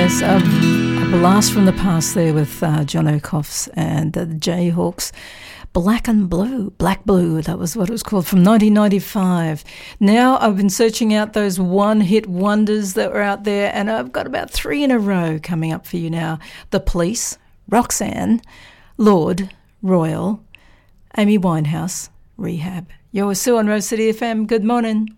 Yes, a blast from the past there with John O'Coffs and the Jayhawks. Black Blue, that was what it was called, from 1995. Now I've been searching out those one-hit wonders that were out there, and I've got about 3 in a row coming up for you now. The Police, Roxanne, Lord, Royal, Amy Winehouse, Rehab. You're with Sue on Rose City FM. Good morning.